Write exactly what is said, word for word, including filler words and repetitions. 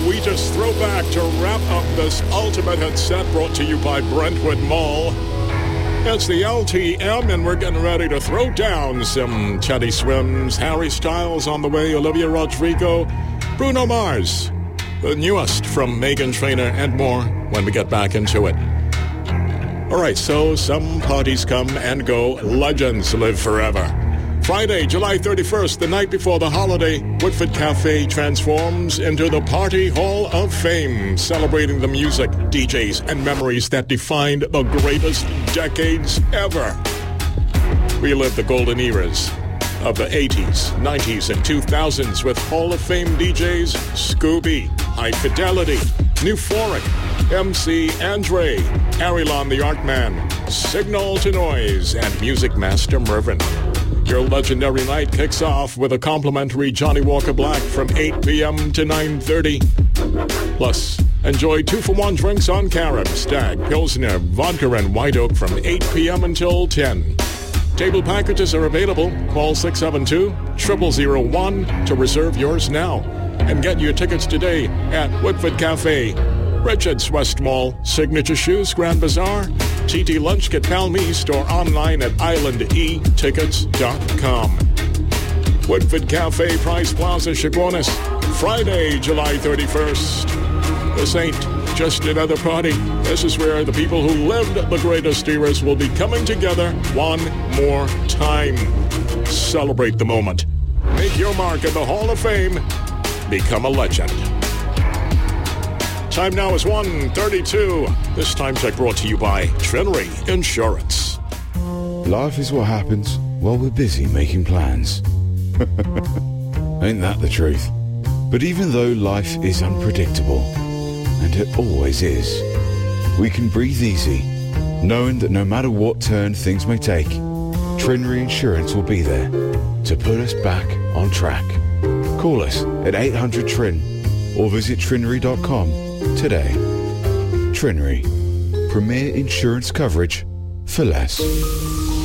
sweetest throwback to wrap up this ultimate hit set brought to you by Brentwood Mall. It's the L T M, and we're getting ready to throw down some Teddy Swims, Harry Styles on the way, Olivia Rodrigo, Bruno Mars, the newest from Meghan Trainor, and more when we get back into it. All right, so some parties come and go. Legends live forever. Friday, July thirty-first, the night before the holiday, Woodford Cafe transforms into the Party Hall of Fame, celebrating the music, D Js, and memories that defined the greatest decades ever. Relive the golden eras of the eighties, nineties, and two thousands with Hall of Fame D Js Scooby, High Fidelity, Euphoric, M C Andre, Arilon the Artman, Signal to Noise, and Music Master Mervyn. Your legendary night kicks off with a complimentary Johnny Walker Black from eight p.m. to nine thirty. Plus, enjoy two-for-one drinks on Carib, Stag, Pilsner, Vodka, and White Oak from eight p.m. until ten. Table packages are available. Call six seven two, zero zero zero one to reserve yours now. And get your tickets today at Woodford Cafe, Richards West Mall, Signature Shoes, Grand Bazaar, T T Lunch, Get Palm East, or online at island e tickets dot com. Woodford Cafe, Price Plaza, Chaguanas, Friday, July thirty-first. This ain't just another party. This is where the people who lived the greatest eras will be coming together one more time. Celebrate the moment. Make your mark in the Hall of Fame. Become a legend. Time now is one thirty-two. This time check brought to you by Trinity Insurance. Life is what happens while we're busy making plans. Ain't that the truth? But even though life is unpredictable, and it always is, we can breathe easy, knowing that no matter what turn things may take, Trinity Insurance will be there to put us back on track. Call us at eight hundred T R I N or visit trinry dot com today. Trinry, premier insurance coverage for less.